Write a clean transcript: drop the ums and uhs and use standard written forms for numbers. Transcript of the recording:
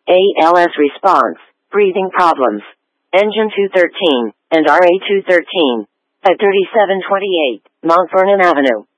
ALS response, breathing problems. Engine 213, and RA 213. At 3728, Mount Vernon Avenue.